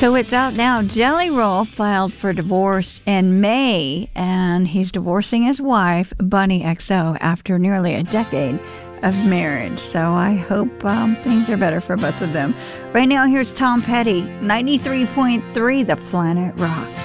So it's out now. Jelly Roll filed for divorce in May, and he's divorcing his wife, Bunny XO, after nearly a decade of marriage. So I hope things are better for both of them. Right now, here's Tom Petty, 93.3 The Planet Rocks.